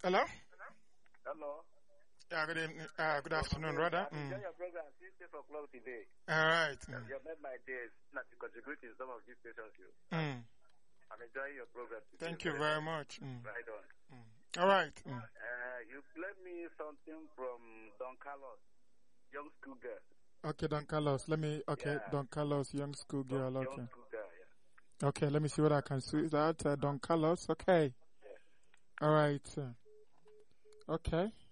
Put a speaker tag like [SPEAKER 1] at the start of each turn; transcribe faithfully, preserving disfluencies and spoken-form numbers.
[SPEAKER 1] Hello?
[SPEAKER 2] Hello.
[SPEAKER 1] Yeah, good evening. Uh, good afternoon, rather.
[SPEAKER 2] I'm enjoying
[SPEAKER 1] Mm.
[SPEAKER 2] your program since six o'clock today.
[SPEAKER 1] All right.
[SPEAKER 2] Uh,
[SPEAKER 1] Mm.
[SPEAKER 2] You have made my days not to contribute in some of these stations. You.
[SPEAKER 1] Mm.
[SPEAKER 2] I'm enjoying your program today.
[SPEAKER 1] Thank you very much. Mm.
[SPEAKER 2] Right on.
[SPEAKER 1] Mm. All right. Mm.
[SPEAKER 2] Uh, you played me something from Don Carlos, young school girl.
[SPEAKER 1] Okay, Don Carlos. Let me. Okay,
[SPEAKER 2] Yeah.
[SPEAKER 1] Don Carlos, young school
[SPEAKER 2] Young,
[SPEAKER 1] girl.
[SPEAKER 2] young
[SPEAKER 1] Okay.
[SPEAKER 2] school girl, yeah.
[SPEAKER 1] Okay, let me see what I can squeeze out. Uh, Don Carlos. Okay.
[SPEAKER 2] Yeah.
[SPEAKER 1] All right. Uh, okay.